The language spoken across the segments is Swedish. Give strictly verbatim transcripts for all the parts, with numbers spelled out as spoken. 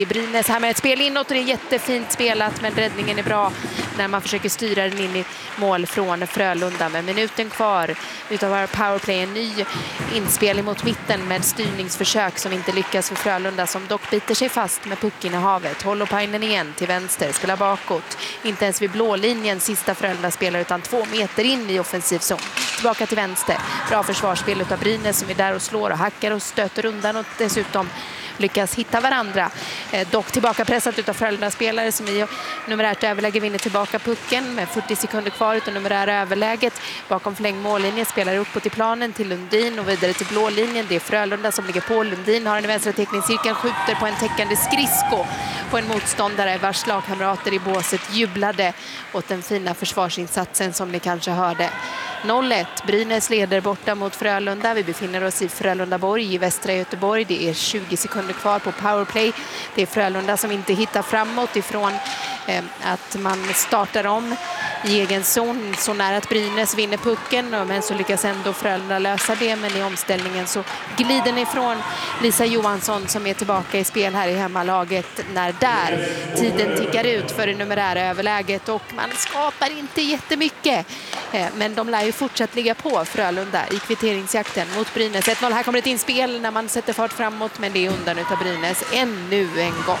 Brynäs här med ett spel inåt och det är jättefint spelat, men räddningen är bra när man försöker styra den in i mål från Frölunda. Med minuten kvar utav powerplay, en ny inspelning mot mitten med styrningsförsök som inte lyckas för Frölunda, som dock biter sig fast med pucken i havet. Holopainen igen till vänster, spelar bakåt, inte ens vid blålinjen sista Frölunda spelar, utan två meter in i offensiv zon. Tillbaka till vänster, bra försvarsspel utav Brynäs som är där och slår och hackar och stöter undan och dessutom lyckas hitta varandra. Eh, dock tillbaka pressat utav Frölunda-spelare som i numerärt överläge vinner tillbaka pucken med fyrtio sekunder kvar utav numerära överläget. Bakom förlängd mållinje spelar uppåt i planen till Lundin och vidare till blålinjen. Det är Frölunda som ligger på. Lundin har en i vänstra teckningscirkeln, skjuter på en täckande skridsko på en motståndare vars lagkamrater i båset jublade åt den fina försvarsinsatsen som ni kanske hörde. noll ett. Brynäs leder borta mot Frölunda. Vi befinner oss i Frölundaborg i västra Göteborg. Det är tjugo sekunder kvar på powerplay. Det är Frölunda som inte hittar framåt ifrån eh, att man startar om i egen zon. Så nära att Brynäs vinner pucken, men så lyckas ändå Frölunda lösa det. Men i omställningen så glider ni ifrån Lisa Johansson som är tillbaka i spel här i hemmalaget när där tiden tickar ut för det numerära överläget och man skapar inte jättemycket. Eh, men de lär ju fortsatt ligga på Frölunda i kvitteringsjakten mot Brynäs. ett noll, här kommer ett inspel när man sätter fart framåt, men det är undan utav Brynäs ännu en gång.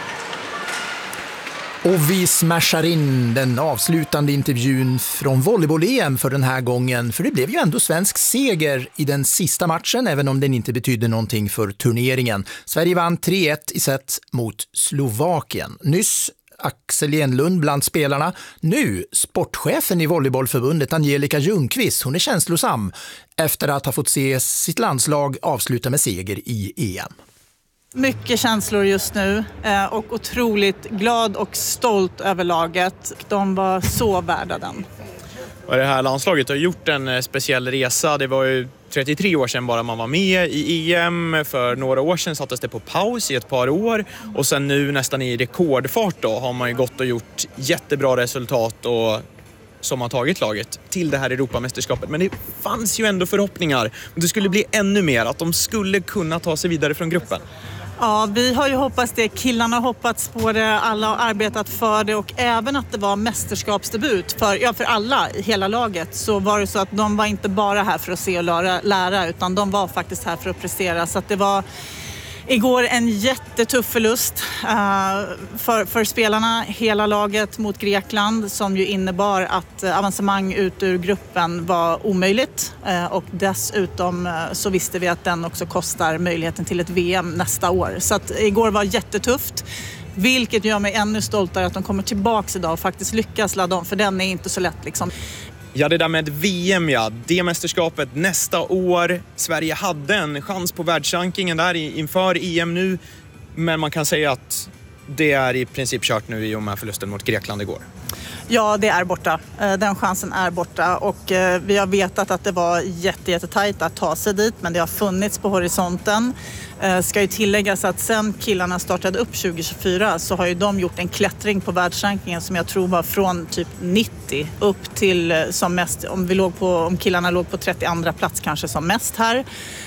Och vi smashar in den avslutande intervjun från volleyboll-E M för den här gången. För det blev ju ändå svensk seger i den sista matchen, även om den inte betydde någonting för turneringen. Sverige vann tre ett i set mot Slovakien. Nyss Axel Enlund bland spelarna. Nu sportchefen i volleybollförbundet Angelica Ljungqvist. Hon är känslosam efter att ha fått se sitt landslag avsluta med seger i E M. Mycket känslor just nu och otroligt glad och stolt över laget. De var så värda den. Och det här landslaget har gjort en speciell resa. Det var ju trettiotre år sedan bara man var med i E M. För några år sedan sattes det på paus i ett par år. Och sen nu nästan i rekordfart då har man ju gått och gjort jättebra resultat och som har tagit laget till det här Europamästerskapet. Men det fanns ju ändå förhoppningar. Det skulle bli ännu mer, att de skulle kunna ta sig vidare från gruppen. Ja, vi har ju hoppats det. Killarna har hoppats på det. Alla har arbetat för det. Och även att det var mästerskapsdebut för, ja, för alla i hela laget. Så var det så att de var inte bara här för att se och lära, lära utan de var faktiskt här för att prestera. Så att det var igår en jättetuff förlust uh, för, för spelarna, hela laget mot Grekland, som ju innebar att uh, avancemang ut ur gruppen var omöjligt. Uh, och dessutom uh, så visste vi att den också kostar möjligheten till ett V M nästa år. Så att igår var jättetufft. Vilket gör mig ännu stoltare att de kommer tillbaka idag och faktiskt lyckas ladda om, för den är inte så lätt liksom. Ja, det där med V M, ja. Det mästerskapet nästa år. Sverige hade en chans på världsrankingen där inför E M nu. Men man kan säga att det är i princip kört nu i och med förlusten mot Grekland igår. Ja, det är borta. Den chansen är borta och vi har vetat att det var jätte, jättetajt att ta sig dit, men det har funnits på horisonten. Ska ju tilläggas att sen killarna startade upp tjugo tjugofyra så har ju de gjort en klättring på världsrankingen som jag tror var från typ nittio upp till som mest, om vi låg på, om killarna låg på trettioandra plats kanske som mest här.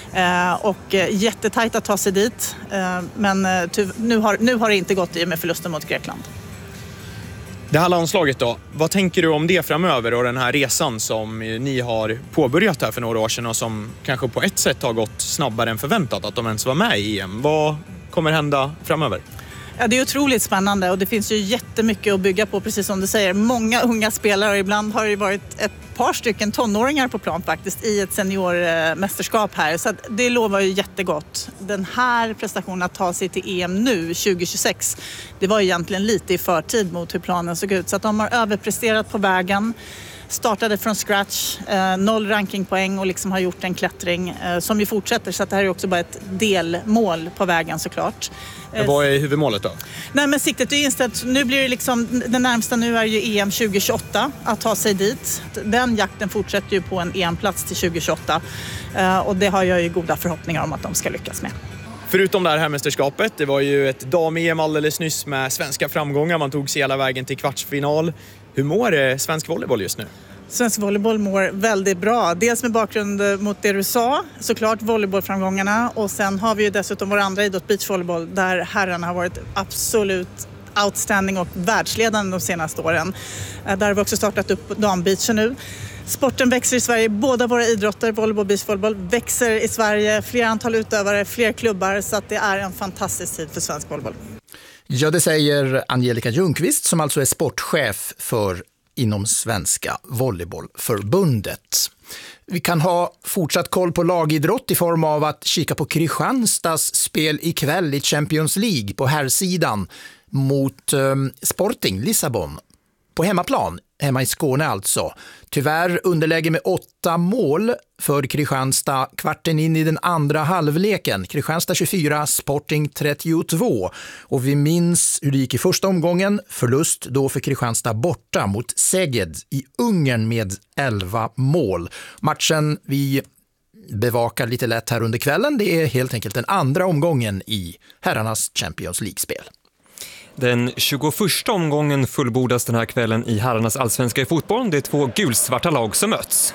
Och jättetajt att ta sig dit, men nu har, nu har det inte gått i med förlusten mot Grekland. Det här landslaget då, vad tänker du om det framöver och den här resan som ni har påbörjat här för några år sedan och som kanske på ett sätt har gått snabbare än förväntat att de ens var med i E M? Vad kommer hända framöver? Ja, det är otroligt spännande och det finns ju jättemycket att bygga på, precis som du säger. Många unga spelare och ibland har det varit ett par stycken tonåringar på plan faktiskt i ett seniormästerskap här. Så att det lovar ju jättegott. Den här prestationen att ta sig till E M nu tjugo tjugosex, det var egentligen lite i förtid mot hur planen såg ut. Så att de har överpresterat på vägen. Startade från scratch, eh, noll rankingpoäng och liksom har gjort en klättring eh, som ju fortsätter. Så att det här är också bara ett delmål på vägen såklart. Men vad är huvudmålet då? Nej, men siktet är inställt. Nu blir det liksom, den närmsta nu är ju E M tjugo tjugoåtta att ta sig dit. Den jakten fortsätter ju på en E M-plats till tjugo tjugoåtta. Eh, och det har jag ju goda förhoppningar om att de ska lyckas med. Förutom det här mästerskapet, det var ju ett dam-E M alldeles nyss med svenska framgångar. Man tog sig hela vägen till kvartsfinal. Hur mår svensk volleyboll just nu? Svensk volleyboll mår väldigt bra. Dels med bakgrund mot det du sa, såklart volleybollframgångarna. Och sen har vi ju dessutom vår andra idrott, beachvolleyboll, där herrarna har varit absolut outstanding och världsledande de senaste åren. Där har vi också startat upp dambeachen nu. Sporten växer i Sverige, båda våra idrotter, volleyboll och beachvolleyboll, växer i Sverige. Fler antal utövare, fler klubbar, så att det är en fantastisk tid för svensk volleyboll. Ja, det säger Angelica Ljungqvist som alltså är sportchef för inom Svenska volleybollförbundet. Vi kan ha fortsatt koll på lagidrott i form av att kika på Kristianstads spel ikväll i Champions League på herrsidan mot eh, Sporting Lissabon på hemmaplan. Hemma i Skåne alltså. Tyvärr underläge med åtta mål för Kristianstad kvarten in i den andra halvleken. Kristianstad tjugofyra, Sporting trettiotvå. Och vi minns hur det gick i första omgången. Förlust då för Kristianstad borta mot Szeged i Ungern med elva mål. Matchen vi bevakar lite lätt här under kvällen, det är helt enkelt den andra omgången i herrarnas Champions League-spel. Den tjugoförsta omgången fullbordas den här kvällen i herrarnas allsvenska i fotboll. Det är två gulsvarta lag som möts.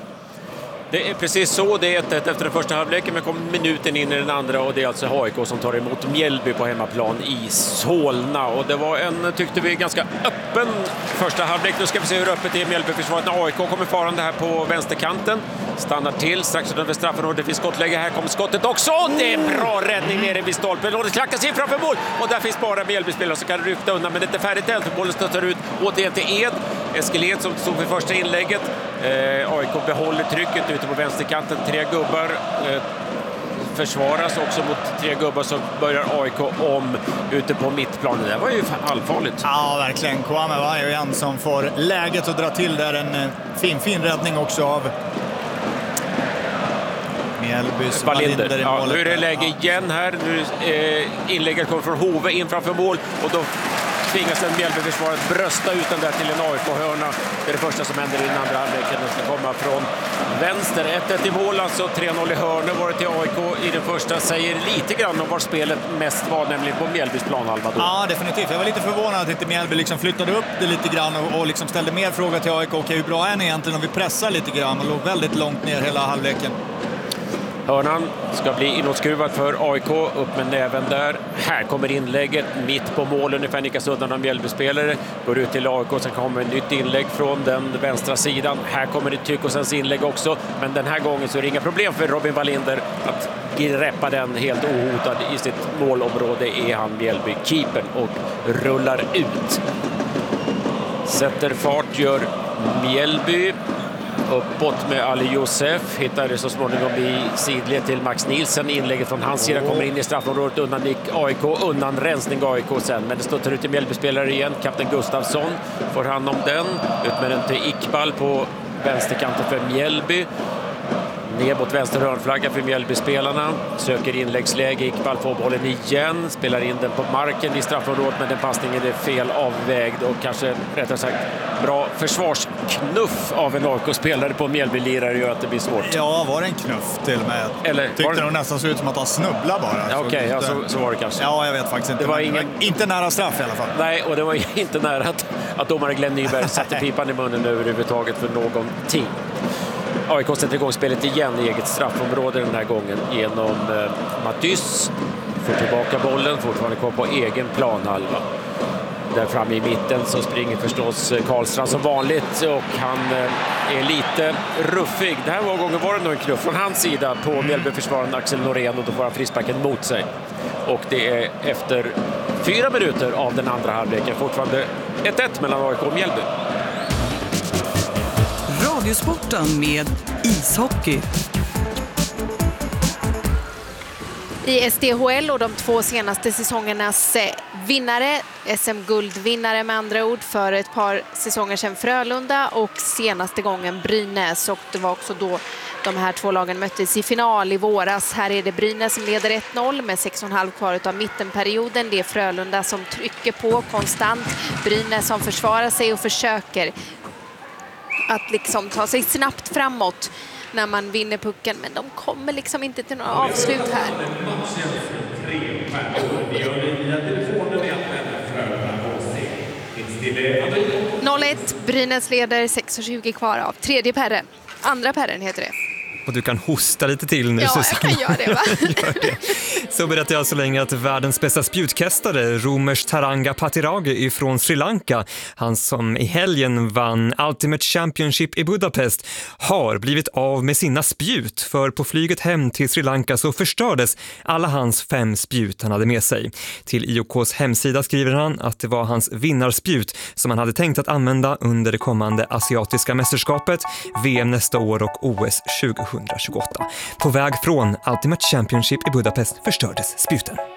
Det är precis så, det är ett ett efter den första halvleken, men kommer minuten in i den andra och det är alltså H I K som tar emot Mjällby på hemmaplan i Solna. Och det var en, tyckte vi, ganska öppen första halvlek. Nu ska vi se hur öppet det är Mjällby-försvaret när A I K kommer farande här på vänsterkanten. Stannar till strax utanför straffen och det finns skottläge. Här kommer skottet också. Det är en bra räddning nere vid stolpen och det klackas in framför mål. Och där finns bara Mjällby-spelare som kan rycka undan, men det är inte färdigt än för bollen stöter ut återigen till Ed. Eskil Ed som stod för första inlägget. Eh, A I K behåller trycket ute på vänsterkanten. Tre gubbar eh, försvaras också mot tre gubbar, så börjar A I K om ute på mittplanen. Det var ju allfarligt. Ja, verkligen. Kwame var ju en som får läget att dra till där. En fin, fin räddning också av Mjällbys Wallinder. Wallinder i Ja, målet. nu är det läge igen här. Nu eh, inlägget kommer från Hove in framför mål och då tvingas en Mjällby-försvaret brösta ut den där till en A I K-hörna. Det är det första som händer i den andra halvleken. Den ska komma från vänster. ett ett i mål, alltså tre noll i hörnor var det till A I K i den första. Säger lite grann om var spelet mest var, nämligen på Mjällbys planhalva då. Ja, definitivt. Jag var lite förvånad att inte Mjällby liksom flyttade upp det lite grann och, och liksom ställde mer frågor till A I K. Okej, hur bra är ni egentligen om vi pressar lite grann? Man låg väldigt långt ner hela halvleken. Hörnan ska bli inåtskruvad för A I K, upp med näven där. Här kommer inlägget, mitt på mål, ungefär nickas undan av Mjällby-spelare. Går ut till A I K, sen kommer ett nytt inlägg från den vänstra sidan. Här kommer det Tykosens inlägg också, men den här gången så är det inga problem för Robin Wallinder att greppa den helt ohotad i sitt målområde. Är han Mjällby-keepern och rullar ut. Sätter fart, gör Mjällby. Uppåt med Ali Josef, hittar det så småningom i sidled till Max Nielsen. Inlägget från hans sida kommer in i straffområdet, undan Nick A I K, undan rensning A I K sen. Men det stöter ut till Mjällby-spelare igen. Kapten Gustafsson får hand om den. Ut med den till Iqbal på vänsterkanten för Mjällby. Ner mot vänster hörnflagga för Mjällby-spelarna. Söker inläggsläge, Iqbal får bollen igen. Spelar in den på marken i straffområdet, men den passningen är fel avvägd och kanske rättare sagt bra försvarsknuff av en A I K-spelare på Mjällby-lirare gör att det blir svårt. Ja, var det en knuff till och med? Eller, tyckte var... det nog nästan så ut som att han snubblar bara. Ja, Okej, okay, ja, så, så var det kanske. Ja, jag vet faktiskt inte. Det var, ingen... ingen... inte nära straff i alla fall. Nej, och det var inte nära att, att domare Glenn Nyberg satte pipan i munnen överhuvudtaget för någonting. A I K sätter igång spelet igen i eget straffområde den här gången genom eh, Matys. Får tillbaka bollen, fortfarande kvar på egen planhalva. Där framme i mitten så springer förstås Karlstrand som vanligt och han eh, är lite ruffig. Den här gången var det nog en knuff från hans sida på Mjällby-försvararen Axel Norén och då får han frisparken mot sig. Och det är efter fyra minuter av den andra halvleken fortfarande ett ett mellan A I K och Mjällby. Radiosporten med ishockey. I S D H L och de två senaste säsongernas vinnare, S M-guldvinnare med andra ord, för ett par säsonger sedan Frölunda och senaste gången Brynäs, och det var också då de här två lagen möttes i final i våras. Här är det Brynäs som leder ett noll med sex och en halv kvar av mittenperioden. Det är Frölunda som trycker på konstant. Brynäs som försvarar sig och försöker att liksom ta sig snabbt framåt när man vinner pucken, men de kommer liksom inte till några avslut här. noll ett, Brynäs leder, sex tjugo kvar av tredje perren. Andra perren heter det. Och du kan hosta lite till nu, ja, Susanna. Ja, jag kan göra det, va? Gör det. Så berättar jag så länge att världens bästa spjutkastare, Romers Taranga Patirage ifrån Sri Lanka, han som i helgen vann Ultimate Championship i Budapest, har blivit av med sina spjut. För på flyget hem till Sri Lanka så förstördes alla hans fem spjut han hade med sig. Till I O K:s hemsida skriver han att det var hans vinnarspjut som han hade tänkt att använda under det kommande asiatiska mästerskapet, V M nästa år och O S tjugohundratjugoåtta. På väg från Ultimate Championship i Budapest förstördes spjuten.